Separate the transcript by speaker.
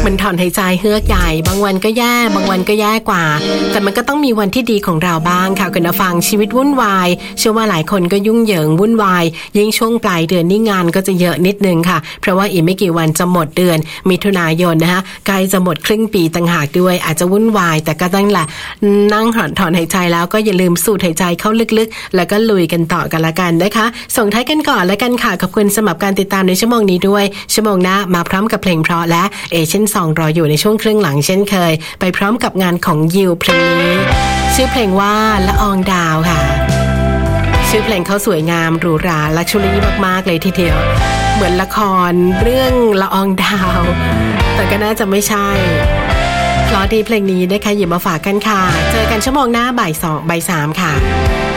Speaker 1: มันถอนหายใจเฮือกใหญ่บางวันก็แย่บางวันก็แย่กว่าแต่มันก็ต้องมีวันที่ดีของเราบ้างค่ะคุณผู้ฟังชีวิตวุ่นวายเชื่อว่าหลายคนก็ยุ่งเหยิงวุ่นวายยิ่งช่วงปลายเดือนนี่งานก็จะเยอะนิดนึงค่ะเพราะว่าอีกไม่กี่วันจะหมดเดือนมิถุนายนนะคะใกล้จะหมดครึ่งปีต่างหากด้วยอาจจะวุ่นวายแต่ก็ต้องแหละนั่งถอนหายใจแล้วก็อย่าลืมสูดหายใจเข้าลึกๆแล้วก็ลุยกันต่อกันละกันนะคะส่งท้ายกันก่อนแล้วกันค่ะขอบคุณสำหรับการติดตามในชั่วโมงนี้ด้วยชั่วโมงหน้ามาพร้อมกับเพลงเพราะและเอเชียนซองรออยู่ในช่วงครึ่งหลังเช่นเคยไปพร้อมกับงานของยิวเพลงนี้ชื่อเพลงว่าละอองดาวค่ะชื่อเพลงเขาสวยงามหรูหราลักชัวรี่มากๆเลยทีเดียวเหมือนละครเรื่องละอองดาวแต่ก็น่าจะไม่ใช่เพราะดีเพลงนี้นะคะหยิบมาฝากกันค่ะเจอกันชั่วโมงหน้าบ่าย 2 บ่าย 3ค่ะ